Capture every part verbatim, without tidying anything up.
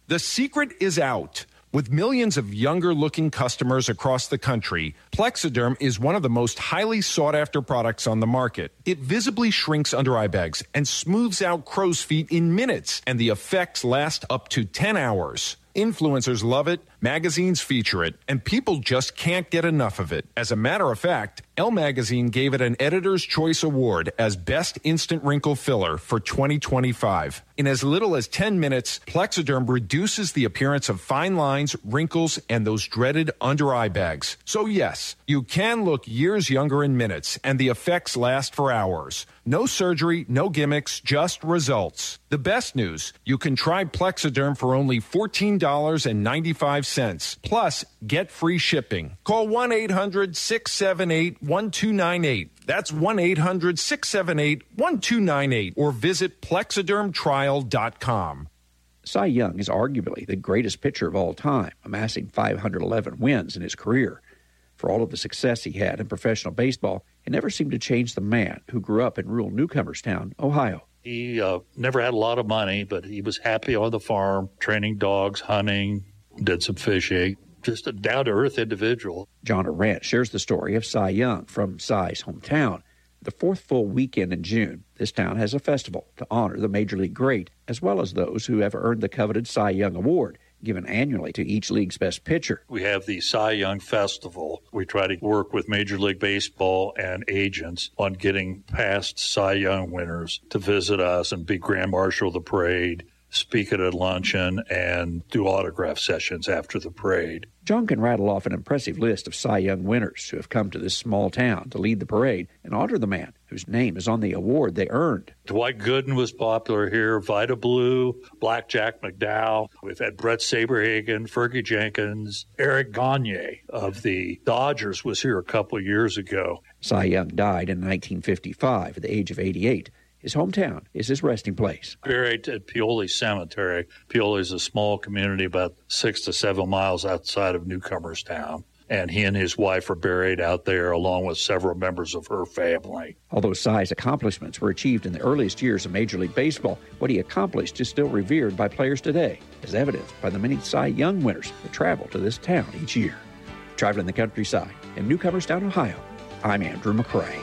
The secret is out. With millions of younger-looking customers across the country, Plexiderm is one of the most highly sought-after products on the market. It visibly shrinks under-eye bags and smooths out crow's feet in minutes, and the effects last up to ten hours. Influencers love it, magazines feature it, and people just can't get enough of it. As a matter of fact, Elle Magazine gave it an Editor's Choice Award as Best Instant Wrinkle Filler for twenty twenty-five. In as little as ten minutes, Plexiderm reduces the appearance of fine lines, wrinkles, and those dreaded under-eye bags. So yes, you can look years younger in minutes, and the effects last for hours. No surgery, no gimmicks, just results. The best news, you can try Plexiderm for only fourteen dollars and ninety-five cents. Plus, get free shipping. Call one eight hundred six seven eight one two nine eight. That's one eight hundred six seven eight one two nine eight. Or visit plexiderm trial dot com. Cy Young is arguably the greatest pitcher of all time, amassing five hundred eleven wins in his career. For all of the success he had in professional baseball, it never seemed to change the man who grew up in rural Newcomerstown, Ohio. He uh, never had a lot of money, but he was happy on the farm, training dogs, hunting, did some fishing. Just a down-to-earth individual. John Arant shares the story of Cy Young from Cy's hometown. The fourth full weekend in June, this town has a festival to honor the Major League great, as well as those who have earned the coveted Cy Young Award, given annually to each league's best pitcher. We have the Cy Young Festival. We try to work with Major League Baseball and agents on getting past Cy Young winners to visit us and be Grand Marshal of the parade, speak at a luncheon, and do autograph sessions after the parade. John can rattle off an impressive list of Cy Young winners who have come to this small town to lead the parade and honor the man whose name is on the award they earned. Dwight Gooden was popular here, Vida Blue, Blackjack McDowell. We've had Brett Saberhagen, Fergie Jenkins, Eric Gagne of the Dodgers was here a couple of years ago. Cy Young died in nineteen fifty-five at the age of eighty-eight. His hometown is his resting place. Buried at Pioli Cemetery. Pioli is a small community about six to seven miles outside of Newcomerstown. And he and his wife are buried out there along with several members of her family. Although Cy's accomplishments were achieved in the earliest years of Major League Baseball, what he accomplished is still revered by players today, as evidenced by the many Cy Young winners that travel to this town each year. Traveling the countryside in Newcomerstown, Ohio, I'm Andrew McCrae.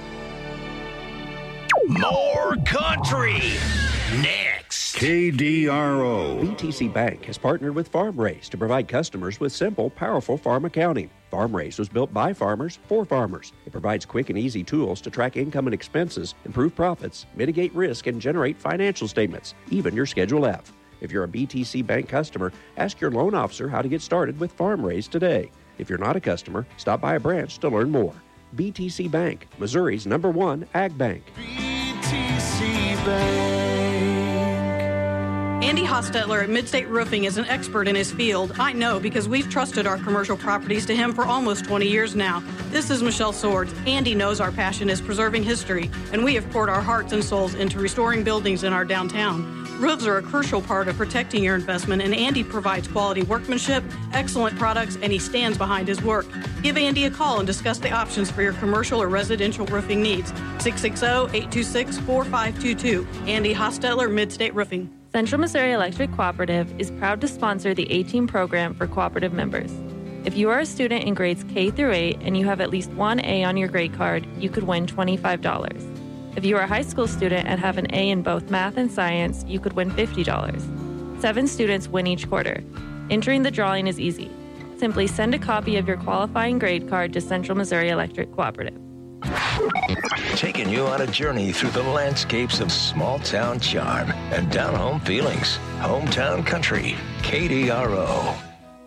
More country next. K D R O. B T C Bank has partnered with FarmRaise to provide customers with simple, powerful farm accounting. FarmRaise was built by farmers for farmers. It provides quick and easy tools to track income and expenses, improve profits, mitigate risk, and generate financial statements, even your Schedule F. If you're a B T C Bank customer, ask your loan officer how to get started with FarmRaise today. If you're not a customer, stop by a branch to learn more. B T C Bank, Missouri's number one ag bank. B T C Bank. Andy Hostetler at Midstate Roofing is an expert in his field. I know because we've trusted our commercial properties to him for almost twenty years now. This is Michelle Swords. Andy knows our passion is preserving history, and we have poured our hearts and souls into restoring buildings in our downtown. Roofs are a crucial part of protecting your investment, and Andy provides quality workmanship, excellent products, and he stands behind his work. Give Andy a call and discuss the options for your commercial or residential roofing needs. six six zero, eight two six, four five two two. Andy Hostetler, Midstate Roofing. Central Missouri Electric Cooperative is proud to sponsor the A-Team program for cooperative members. If you are a student in grades K through eight and you have at least one A on your grade card, you could win twenty-five dollars. If you are a high school student and have an A in both math and science, you could win fifty dollars. Seven students win each quarter. Entering the drawing is easy. Simply send a copy of your qualifying grade card to Central Missouri Electric Cooperative. Taking you on a journey through the landscapes of small-town charm and down-home feelings. Hometown Country, K D R O.